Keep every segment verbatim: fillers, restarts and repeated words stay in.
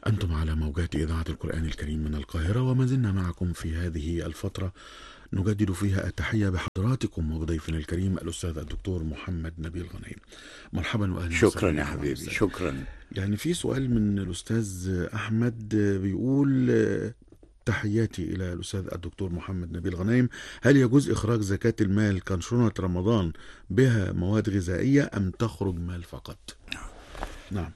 أنتم على موجات إذاعة القرآن الكريم من القاهرة، وما زلنا معكم في هذه الفترة نجدد فيها التحية بحضراتكم وبضيفنا الكريم الأستاذ الدكتور محمد نبيل غنيم. مرحبا وأهلا شكرا وسهلا يا بك حبيبي، أستاذ. شكرا. يعني في سؤال من الأستاذ أحمد بيقول: تحياتي إلى الأستاذ الدكتور محمد نبيل غنيم، هل يجوز إخراج زكاة المال كنشونة رمضان بها مواد غذائية أم تخرج مال فقط؟ نعم.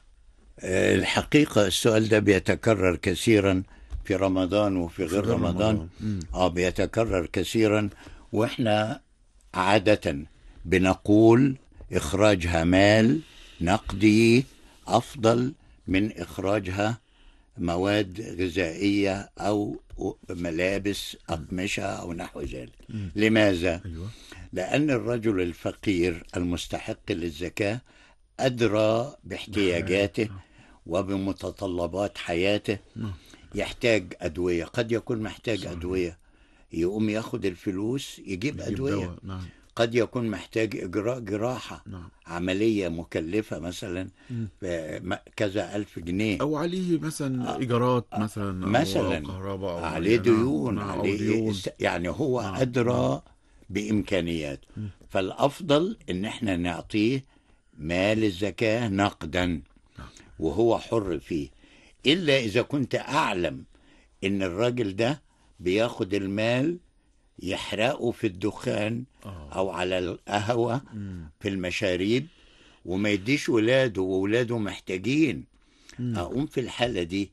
الحقيقة السؤال ده بيتكرر كثيرا في رمضان وفي في غير غير رمضان. رمضان. مم. اه بيتكرر كثيرا، واحنا عادة بنقول إخراجها مال نقدي أفضل من إخراجها مواد غذائية أو ملابس أقمشة أو نحو ذلك. مم. لماذا؟ أيوة. لأن الرجل الفقير المستحق للزكاة أدرى باحتياجاته نعم. وبمتطلبات حياته. نعم. يحتاج أدوية، قد يكون محتاج صحيح. أدوية، يقوم ياخد الفلوس يجيب, يجيب أدوية. دواء. نعم. قد يكون محتاج إجراء جراحة، نعم. عملية مكلفة مثلا مم. كذا ألف جنيه، أو عليه مثلا آه، إيجارات مثلا أو أو مثلا كهرباء أو عليه مية. نعم. ديون، نعم. أو عليه ديون. است... يعني هو نعم. نعم. أدرى بإمكانياته. مم. فالأفضل إن احنا نعطيه مال الزكاة نقدا نعم. وهو حر فيه، إلا إذا كنت أعلم إن الراجل ده بياخد المال يحرقه في الدخان آه. أو على القهوة مم. في المشاريب وما يديش ولاده، وولاده محتاجين. مم. أقوم في الحالة دي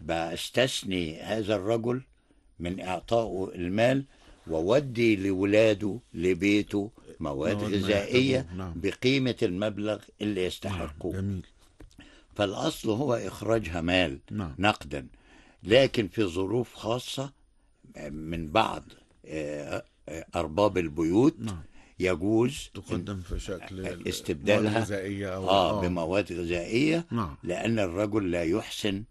بستثني هذا الرجل من إعطائه المال، وودي لولاده لبيته مواد مواد ما غذائية يحتاجوه. نعم. بقيمة المبلغ اللي نعم. يستحقه. جميل. فالأصل هو إخراجها مال نعم. نقدا، لكن في ظروف خاصة من بعض آه، آه، أرباب البيوت نعم. يجوز تقدم في شكل مواد استبدالها غذائية أو آه آه بمواد غذائية، نعم. لأن الرجل لا يحسن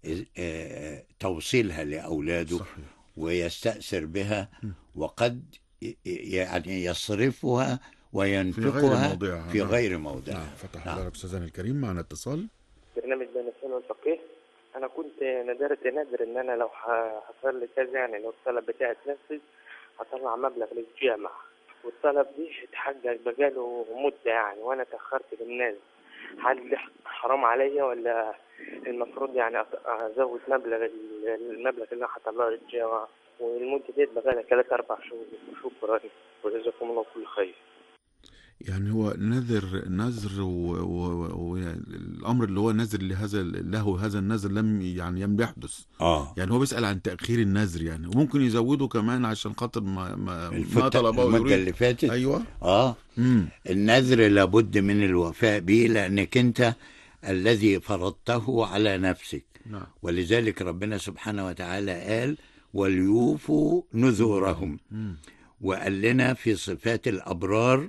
آه، توصيلها لأولاده صحيح. ويستأثر بها، م. وقد ي- يعني يصرفها في غير وينفقها موضعها. في نعم. غير نعم. موضعها. فتح نعم. حضرتك أستاذنا الكريم معنا اتصال. برنامج بين السنة والفقيه. أنا كنت ندرت نادر إن أنا لو ح- حصل لي كذا، يعني لو الطلب بتاعي اتنفذ هطلع مبلغ للجامع، والطلب دي اتحقق بقاله مدة يعني، وأنا تأخرت للناس. هل ده حرام عليا ولا المفروض يعني أط- أزود مبلغ ال- المبلغ اللي أنا هطلعه للجامع، والمدة دي بقالها ثلاثة أربع شهور؟ شكرا وجزاكم الله كل خير. يعني هو نذر نذر والامر اللي هو نذر لهذا له هذا النذر لم يعني لم يحدث. اه يعني هو بيسأل عن تأخير النذر يعني، وممكن يزوده كمان عشان خاطر ما ما, ما الفتة طلبه المدة يريد. اللي فاتت. ايوه. اه امم النذر لابد من الوفاء به، لأنك أنت الذي فرضته على نفسك. نعم. ولذلك ربنا سبحانه وتعالى قال وليوفوا نذورهم، امم وقال لنا في صفات الأبرار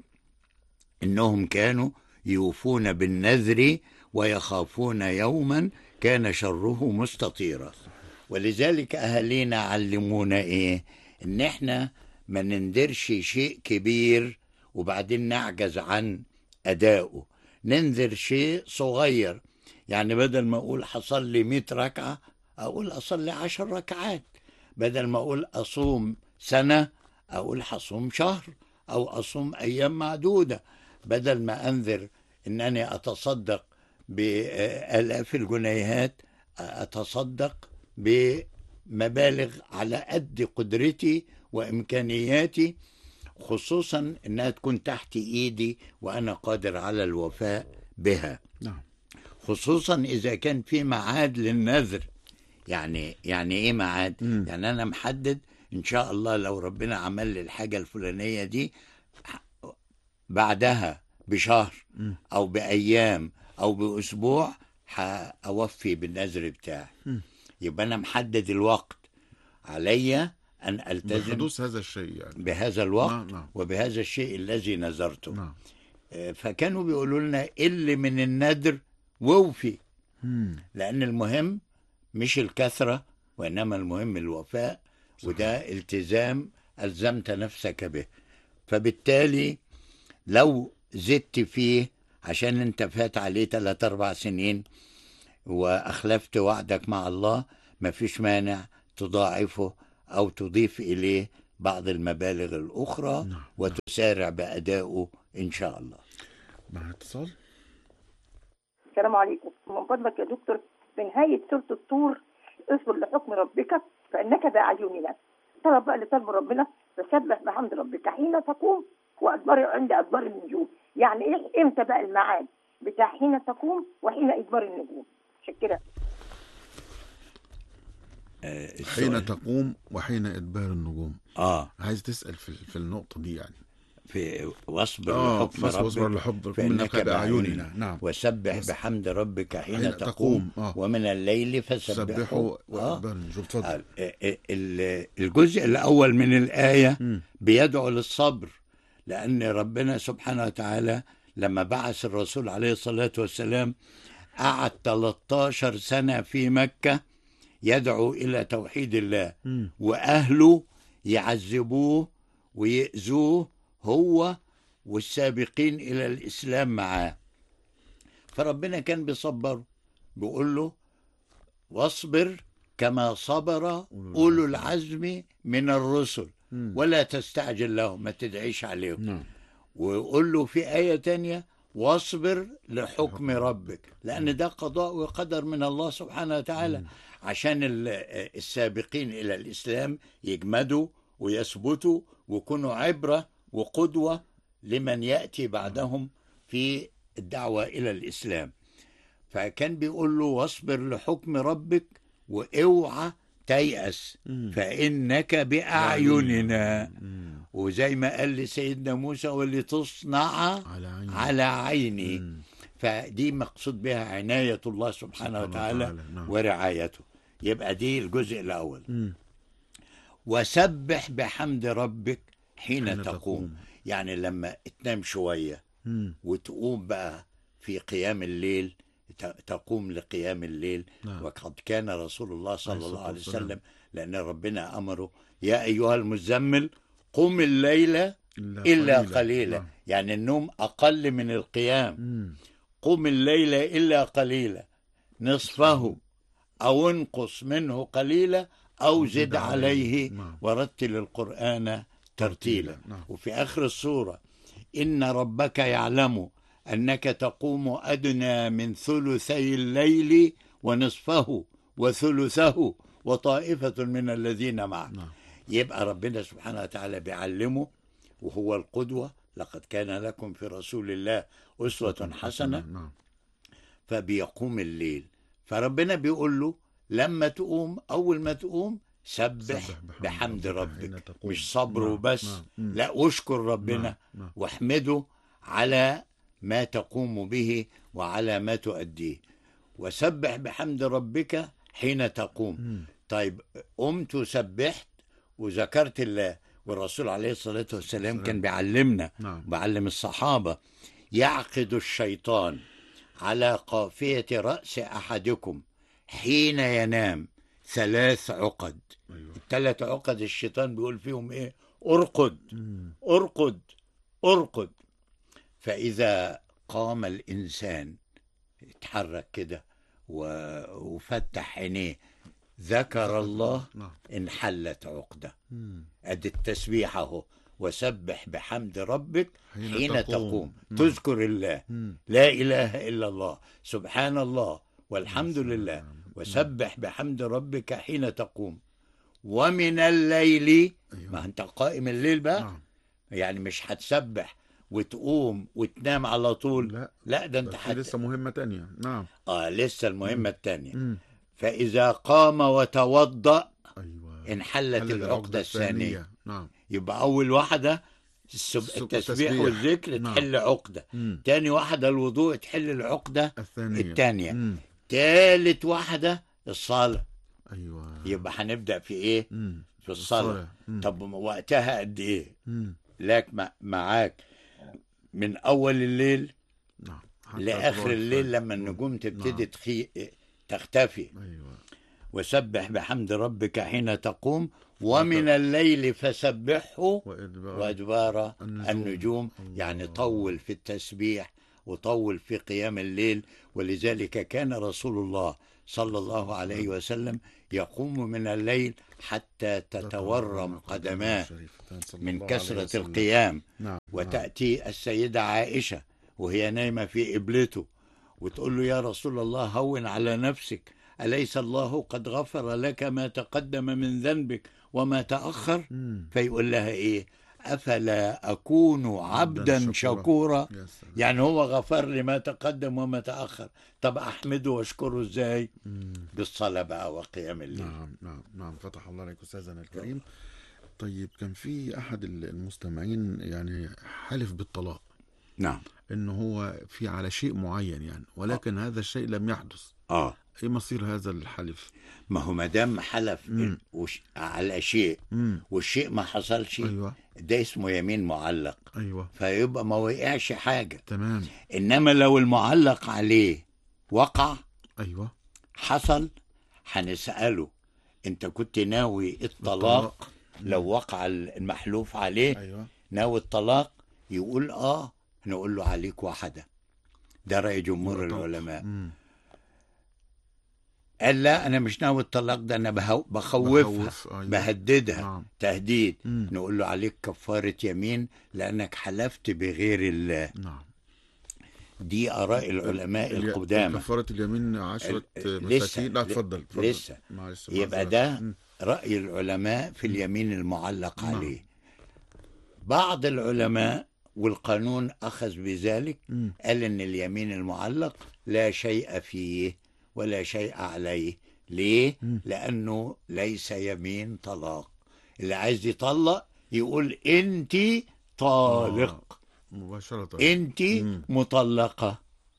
إنهم كانوا يوفون بالنذر ويخافون يوما كان شره مستطيرا. ولذلك أهالينا علمونا إيه؟ إن إحنا ما ننذرش شيء كبير وبعدين نعجز عن أدائه، ننذر شيء صغير. يعني بدل ما أقول حصل لي مئة ركعة أقول أصلي عشر ركعات، بدل ما أقول أصوم سنة أقول حصوم شهر أو أصوم أيام معدودة، بدل ما أنذر أنني أتصدق بآلاف الجنيهات أتصدق بمبالغ على قد قدرتي وإمكانياتي، خصوصا أنها تكون تحت إيدي وأنا قادر على الوفاء بها، نعم. خصوصا إذا كان في ميعاد للنذر. يعني يعني إيه ميعاد؟ مم. يعني أنا محدد إن شاء الله لو ربنا عمل لي الحاجة الفلانية دي بعدها بشهر مم. أو بأيام أو بأسبوع هأوفي بالنذر بتاعي. مم. يبقى أنا محدد الوقت، علي أن ألتزم بحدوث هذا الشيء يعني. بهذا الوقت نعم. نعم. وبهذا الشيء الذي نذرته. نعم. آه، فكانوا بيقولوا لنا اللي من النذر ووفي، مم. لأن المهم مش الكثرة وإنما المهم الوفاء. صحيح. وده التزام ألزمت نفسك به. فبالتالي لو زدت فيه عشان انت فات عليه ثلاث أربع سنين وأخلفت وعدك مع الله، ما فيش مانع تضاعفه أو تضيف إليه بعض المبالغ الأخرى نعم. وتسارع بأدائه إن شاء الله. مع اتصال. السلام عليكم. من فضلك يا دكتور، في نهاية سورة الطور اصبر لحكم ربك فإنك بأعيننا. طلب بقى اللي طلبه ربنا، فسبح بحمد ربك حين تقوم وأدبار عند أدبار النجوم. يعني إيه إمتى بقى الميعاد بتاع حين تقوم وحين إدبار النجوم؟ شكرا. آه حين تقوم وحين إدبار النجوم. آه عايز تسأل في, في النقطة دي يعني في واصبر آه لحكم واصبر ربك لحب فإنك بأعيننا. نعم. وسبح وس... بحمد ربك حين, حين تقوم, تقوم. آه. ومن الليل فسبحه سبحوا آه. وإدبار النجوم. اتفضل. الجزء الأول من الآية م. بيدعو للصبر، لأن ربنا سبحانه وتعالى لما بعث الرسول عليه الصلاة والسلام قعد ثلاثة عشر سنة في مكة يدعو إلى توحيد الله، م. وأهله يعذبوه ويأذوه هو والسابقين إلى الإسلام معاه. فربنا كان بيصبره، بيقول له واصبر كما صبر أولو العزم من الرسل ولا تستعجل لهم، ما تدعيش عليهم. نعم. ويقول له في آية تانية واصبر لحكم ربك، لأن ده قضاء وقدر من الله سبحانه وتعالى، عشان السابقين إلى الإسلام يجمدوا ويثبتوا ويكونوا عبرة وقدوة لمن يأتي بعدهم في الدعوة إلى الإسلام. فكان بيقول له واصبر لحكم ربك واوعى تيأس فإنك بأعيننا. وزي ما قال لسيدنا موسى واللي تصنع على عيني, على عيني. فدي مقصود بها عناية الله سبحانه وتعالى نعم. ورعايته. يبقى دي الجزء الأول. م. وسبح بحمد ربك حين, حين تقوم. تقوم يعني لما تنام شوية م. وتقوم بقى في قيام الليل، تقوم لقيام الليل. نعم. وقد كان رسول الله صلى الله عليه وسلم، لأن ربنا أمره يا أيها المزمل قم الليل إلا, إلا قليلا, قليلا. نعم. يعني النوم أقل من القيام. م. قم الليل إلا قليلا نصفه أو انقص منه قليلا أو زد عليه. نعم. ورتل القرآن ترتيلا. نعم. وفي آخر السورة إن ربك يعلم أنك تقوم أدنى من ثلثي الليل ونصفه وثلثه وطائفة من الذين معه. نعم. يبقى ربنا سبحانه وتعالى بيعلمه، وهو القدوة. لقد كان لكم في رسول الله أسوة حسنة. نعم. فبيقوم الليل، فربنا بيقول له لما تقوم، أول ما تقوم سبح بحمد ربك، مش صبر وبس. نعم. لا، واشكر ربنا. نعم. واحمده على ما تقوم به وعلى ما تؤديه. وسبح بحمد ربك حين تقوم. م. طيب قمت وسبحت وذكرت الله، والرسول عليه الصلاة والسلام كان بيعلمنا. نعم. بعلم الصحابة يعقد الشيطان على قافية رأس أحدكم حين ينام ثلاث عقد. أيوة. الثلاث عقد الشيطان بيقول فيهم إيه؟ أرقد م. أرقد أرقد. فإذا قام الإنسان اتحرك كده وفتح عينيه ذكر الله انحلت عقدة. أدي التسبيح اهو، وسبح بحمد ربك حين, حين تقوم, تقوم. تذكر الله. مم. لا إله إلا الله، سبحان الله والحمد لله، وسبح بحمد ربك حين تقوم ومن الليل. أيوة. ما أنت قائم الليل بقى. نعم. يعني مش هتسبح وتقوم وتنام على طول. لا, لا ده انت حت... لسه مهمة تانية. نعم. اه لسه المهمة التانية. فإذا قام وتوضأ. أيوة. انحلت العقدة الثانية. الثانية. نعم. يبقى أول واحدة السب... التسبيح والذكر. نعم. تحل عقدة. مم. تاني واحدة الوضوء تحل العقدة الثانية, الثانية. مم. تالت واحدة الصلاة. أيوة. يبقى هنبدأ في إيه؟ مم. في الصلاة. طب وقتها قد إيه؟ مم. لك معاك من أول الليل. نعم. لآخر الليل لما النجوم تبتدي. نعم. تخي... تختفي. أيوة. وسبح بحمد ربك حين تقوم ومن الليل فسبحه وأدبار النجوم. النجوم. يعني طول في التسبيح وطول في قيام الليل. ولذلك كان رسول الله صلى الله عليه وسلم يقوم من الليل حتى تتورم قدماه من كثرة القيام. نعم. وتأتي السيدة عائشة وهي نايمة في إبلته وتقول له يا رسول الله هون على نفسك، أليس الله قد غفر لك ما تقدم من ذنبك وما تأخر؟ مم. فيقول لها إيه؟ أفلا أكون عبدا شكورا. يعني هو غفر لي ما تقدم وما تأخر، طب أحمده واشكره إزاي؟ مم. بالصلاة بقى وقيام الليل. نعم نعم نعم، فتح الله عليك أستاذنا الكريم. طيب كان في أحد المستمعين يعني حلف بالطلاق، نعم، إنه هو في على شيء معين يعني، ولكن آه. هذا الشيء لم يحدث. آه ايه مصير هذا الحلف؟ ما هو ما دام حلف مم. وش على شيء مم. والشيء ما حصلش، أيوة. ده اسمه يمين معلق. أيوة. فيبقى ما وقعش حاجة. تمام. إنما لو المعلق عليه وقع، أيوة، حصل، هنسأله أنت كنت ناوي الطلاق لو وقع المحلوف عليه؟ أيوة. ناوي الطلاق؟ يقول آه، نقول له عليك واحدة. ده رأي جمهور العلماء. مم. قال لا أنا مش ناوي الطلاق، ده أنا بخوفها بخوف. أيوة. بهددها. نعم. تهديد. مم. نقول له عليك كفارة يمين لأنك حلفت بغير الله. نعم. دي آراء العلماء القدامى. كفارة اليمين عشرة مساكين. لا اتفضل اتفضل. لسه يبقى ده م. رأي العلماء في اليمين المعلق م. عليه. بعض العلماء والقانون أخذ بذلك، م. قال إن اليمين المعلق لا شيء فيه ولا شيء عليه. ليه؟ م. لأنه ليس يمين طلاق. اللي عايز يطلق يقول أنت طالق. آه. مباشرة. أنت مطلقة،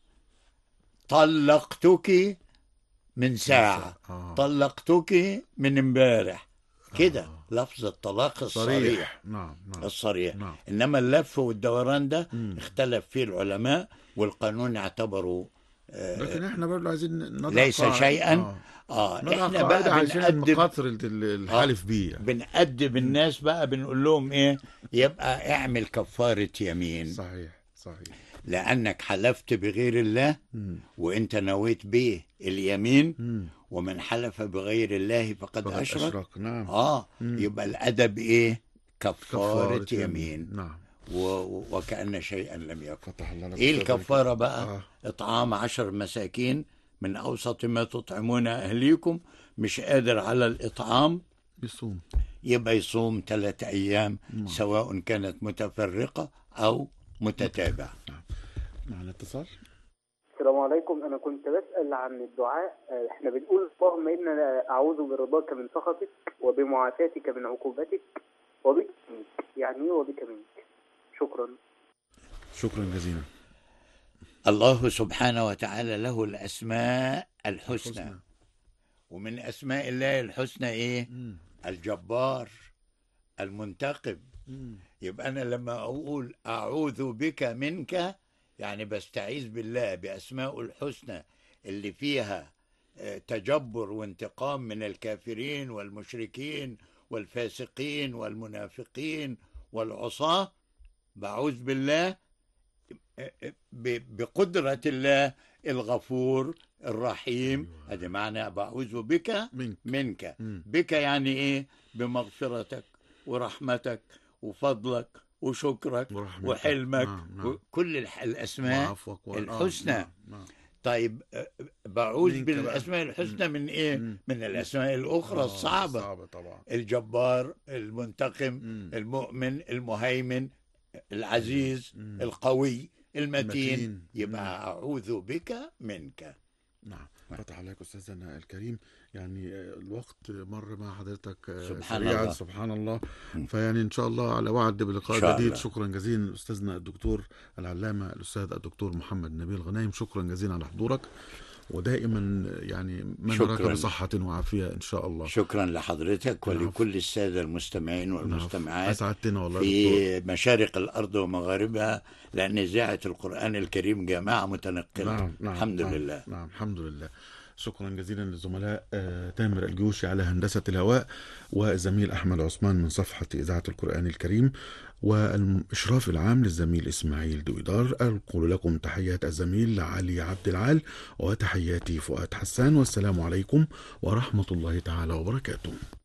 طلقتك من ساعة. آه. طلقتك من امبارح. كده آه. لفظ الطلاق الصريح. صريح. نعم. نعم. الصريح. نعم. إنما اللف والدوران ده مم. اختلف فيه العلماء والقانون اعتبره آه لكن احنا برضه عايزين نضع ليس قاعد. شيئا. آه. اه احنا بقى بنأدب مخاطر الحلف آه. بيه. بنأدب الناس بقى، بنقول لهم ايه؟ يبقى اعمل كفارة يمين. صحيح صحيح. لأنك حلفت بغير الله م. وانت نويت به اليمين م. ومن حلف بغير الله فقد, فقد أشرك, أشرك. نعم. اه م. يبقى الأدب ايه؟ كفارة, كفارة يمين. يمين. نعم. و... وكأن شيئا لم يكن. الله ايه الكفارة بقى؟ آه. اطعام عشر مساكين من أوسط ما تطعمون أهليكم. مش قادر على الإطعام يصوم، يبقى يصوم ثلاثة أيام م. سواء كانت متفرقة أو متتابعة. نعم. معنا اتصال. السلام عليكم. أنا كنت بسأل عن الدعاء. احنا بنقول اللهم إنا أعوذ برضاك من سخطك وبمعافاتك من عقوبتك وبك منك. يعني ايه وبك منك؟ شكرا. شكرا جزيلا. الله سبحانه وتعالى له الأسماء الحسنى, الحسنى. ومن أسماء الله الحسنى إيه؟ مم. الجبار، المنتقم. مم. يبقى أنا لما أقول أعوذ بك منك يعني بستعيذ بالله بأسماء الحسنى اللي فيها تجبر وانتقام من الكافرين والمشركين والفاسقين والمنافقين والعصاة. بعوذ بالله بقدرة الله الغفور الرحيم. هذا أيوة. معنى بعوذ بك منك, منك. بك يعني إيه؟ بمغفرتك ورحمتك وفضلك وشكرك ورحمتك. وحلمك. نعم. نعم. كل الأسماء الحسنى. نعم. نعم. طيب بعوذ بالأسماء الحسنى من إيه؟ مم. من الأسماء الأخرى الصعبة. صعبة طبعا. الجبار، المنتقم، مم. المؤمن، المهيمن، العزيز، مم. القوي، المتين, المتين. يبقى مم. أعوذ بك منك. نعم. فتح عليك أستاذنا الكريم. يعني الوقت مر مع حضرتك سبحان سريعا. الله. سبحان الله. فيعني إن شاء الله على وعد بلقاء جديد. شكرا جزيلا أستاذنا الدكتور العلامة الأستاذ الدكتور محمد نبيل غنايم. شكرا جزيلا على حضورك، ودائما يعني ما نراك بصحة وعافية إن شاء الله. شكرا لحضرتك ولكل السادة المستمعين والمستمعات. أسعدتنا والله في دكتور. مشارق الأرض ومغاربها، لأن إذاعة القرآن الكريم جماعة متنقلة. نعم. نعم. الحمد نعم. لله. نعم الحمد لله. شكرا جزيلا للزملاء آه، تامر الجوشي على هندسة الهواء، والزميل أحمد عثمان من صفحة إذاعة القرآن الكريم، والإشراف العام للزميل إسماعيل دويدار. أقول لكم تحيات الزميل علي عبد العال، وتحياتي فؤاد حسان، والسلام عليكم ورحمة الله تعالى وبركاته.